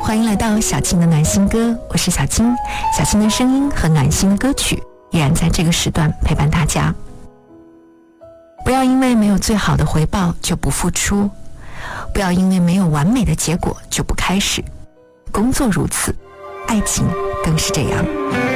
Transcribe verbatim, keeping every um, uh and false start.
欢迎来到小青的暖心歌，我是小青。小青的声音和暖心的歌曲依然在这个时段陪伴大家。不要因为没有最好的回报就不付出，不要因为没有完美的结果就不开始。工作如此，爱情更是这样。